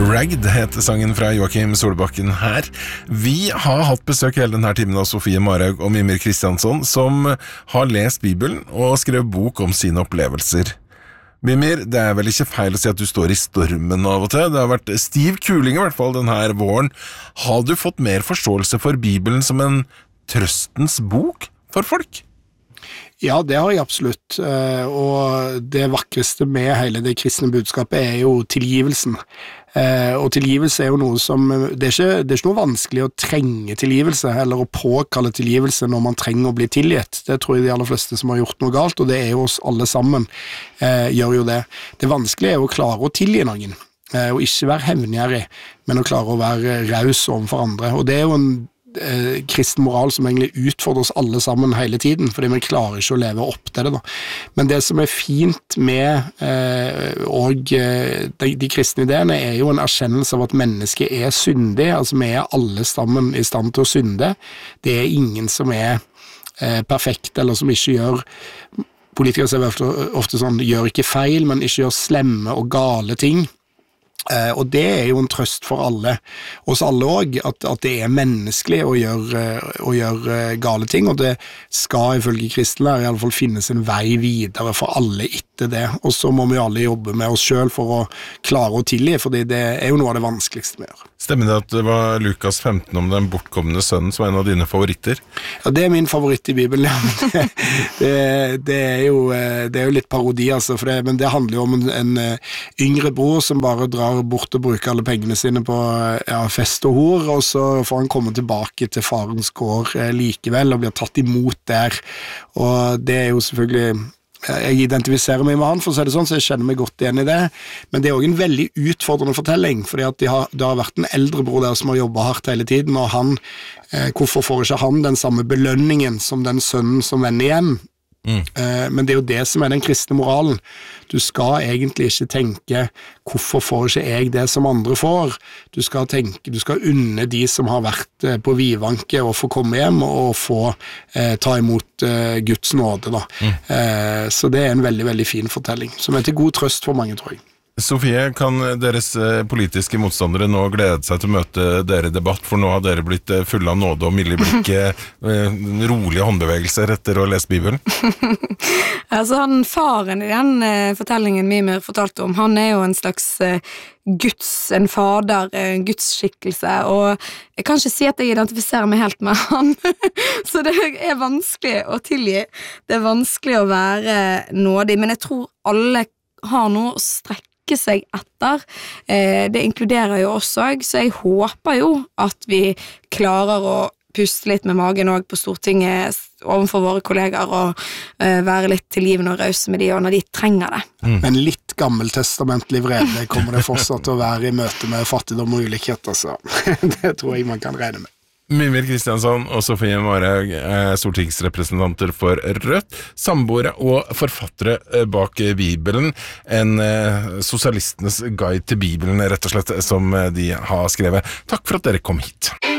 Ragged heter sangen fra Joakim Solbakken her. Vi har hatt besøk hele denne timen av Sofie Marhaug og Mimir Kristiansson, som har lest Bibelen og skrevet bok om sine opplevelser. Mimir, det vel ikke feil å si at du står i stormen av og til. Det har vært stiv kuling i hvert fall denne våren. Har du fått mer forståelse for Bibelen som en trøstens bok for folk? Ja, det har jeg absolutt, og det vakreste med hele det kristne budskapet er jo tilgivelsen. Og tilgivelse er jo noe som, det er ikke noe vanskelig å trenge tilgivelse, eller å påkalle tilgivelse når man trenger å bli tilgitt. Det tror jeg de aller fleste som har gjort noe galt, og det er jo oss alle sammen, gjør jo det. Det vanskelige er å klare å tilgi noen, og ikke være hevngjerrig, men å klare å være raus overfor andre. Og det er jo en kristen moral som egentlig utfordrer oss alle sammen hele tiden, fordi vi klarer ikke å leve opp til det da. Men det som er fint med de kristne ideene er jo en erkjennelse av at mennesket er syndig, altså vi er alle sammen i stand til å synde. Det er ingen som er perfekt, eller som ikke gjør, politikere sier ofte sånn, gjør ikke feil, men ikke gjør slemme og gale ting. Og det er jo en trøst for alle, oss alle også, at det er menneskelig å gjøre gale ting, og det skal ifølge kristenlære i alle fall finnes en vei videre for alle etter det, og så må vi alle jobbe med oss selv for å klare å tilgi, fordi det er jo noe av det vanskeligste vi gjør. Stemmer det at det var Lukas 15 om den bortkomne sønnen som var en av dine favoritter? Ja, det er min favoritt i Bibelen, ja. Det er jo litt parodi, altså, men det handler jo om en yngre bror som bare drar bort og bruker alle pengene sine på fest og hor, og så får han komme tilbake til farens gård likevel og blir tatt imot der, og det er jo selvfølgelig, jeg identifiserer meg med han, for å si det sånn, så jeg kjenner meg godt igjen i det, men det er også en veldig utfordrende fortelling, fordi at det har vært en eldre bror der som har jobbet hardt hele tiden, og hvorfor får ikke han den samme belønningen som den sønnen som vender hjem? Men det er jo det som er den kristne moralen. Du skal egentlig ikke tenke hvorfor får ikke jeg det som andre får. Du skal unne de som har vært på Vivanke og få komme hjem og få ta imot Guds nåde da. Så det er en veldig, veldig fin fortelling som er til god trøst for mange, tror jeg. Sofie, kan deres politiske motstandere nå glede seg til å møte dere i debatt, for nå har dere blitt fulle av nåde og milde blikk, rolige håndbevegelser etter å lese Bibelen? Altså, faren i den fortellingen Mimir fortalte om, han er jo en slags en fader, en gudsskikkelse, og jeg kan ikke si at jeg identifiserer meg helt med han, så det er vanskelig å tilgi, det er vanskelig å være nådig, men jeg tror alle har noe å strekke seg etter. Det inkluderer jo oss også, så jeg håper jo at vi klarer å puste litt med magen også på Stortinget overfor våre kolleger og være litt tilgivende og rause med de når de trenger det. Men litt gammeltestamentlig vrede kommer det fortsatt til å være i møte med fattigdom og ulikhet, altså. Det tror jeg man kan regne med. Mimir Kristiansson og Sofie Marhaug er stortingsrepresentanter for Rødt, samboere og forfattere bak Bibelen, en sosialistenes guide til Bibelen, rett og slett, som de har skrevet. Takk for at dere kom hit.